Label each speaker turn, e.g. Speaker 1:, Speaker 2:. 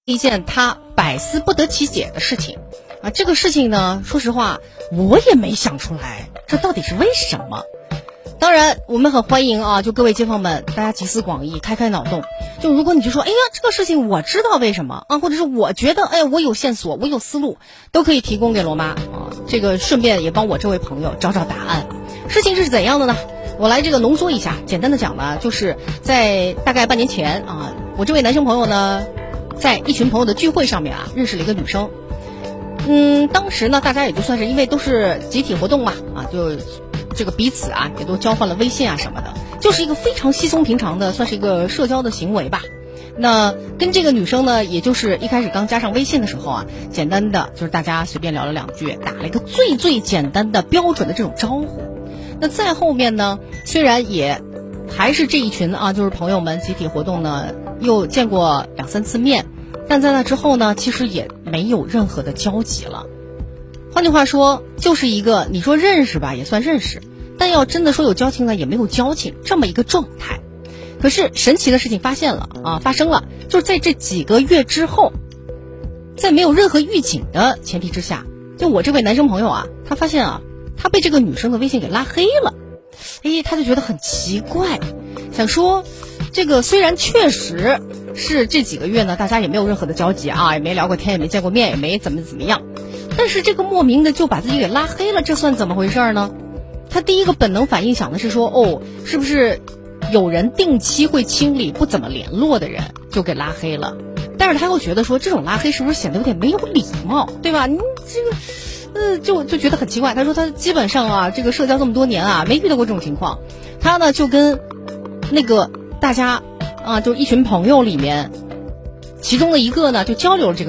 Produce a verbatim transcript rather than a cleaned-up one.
Speaker 1: 一件他百思不得其解的事情啊。这个事情呢，说实话我也没想出来，这到底是为什么？当然我们很欢迎啊，就各位街坊们，大家集思广益，开开脑洞。就如果你就说，哎呀，这个事情我知道为什么啊，或者是我觉得，哎呀，我有线索，我有思路，都可以提供给罗妈啊。这个顺便也帮我这位朋友找找答案。事情是怎样的呢？我来这个浓缩一下，简单的讲呢，就是在大概半年前啊，我这位男生朋友呢，在一群朋友的聚会上面啊，认识了一个女生。嗯，当时呢，大家也就算是因为都是集体活动嘛，啊，就这个彼此啊，也都交换了微信啊什么的，就是一个非常稀松平常的，算是一个社交的行为吧。那跟这个女生呢，也就是一开始刚加上微信的时候啊，简单的就是大家随便聊了两句，打了一个最最简单的标准的这种招呼。那再后面呢，虽然也还是这一群啊，就是朋友们集体活动呢，又见过两三次面，但在那之后呢，其实也没有任何的交集了。换句话说，就是一个你说认识吧，也算认识，但要真的说有交情呢，也没有交情这么一个状态。可是神奇的事情发现了啊，发生了，就是在这几个月之后，在没有任何预警的前提之下，就我这位男生朋友啊，他发现啊，他被这个女生的微信给拉黑了。哎，他就觉得很奇怪，想说这个虽然确实是这几个月呢，大家也没有任何的交集啊，也没聊过天，也没见过面，也没怎么怎么样，但是这个莫名的就把自己给拉黑了，这算怎么回事呢？他第一个本能反应想的是说，哦，是不是有人定期会清理不怎么联络的人就给拉黑了？但是他又觉得说，这种拉黑是不是显得有点没有礼貌，对吧？你这个呃，就就觉得很奇怪。他说他基本上啊，这个社交这么多年啊，没遇到过这种情况。他呢就跟那个大家啊，就一群朋友里面，其中的一个呢就交流了这个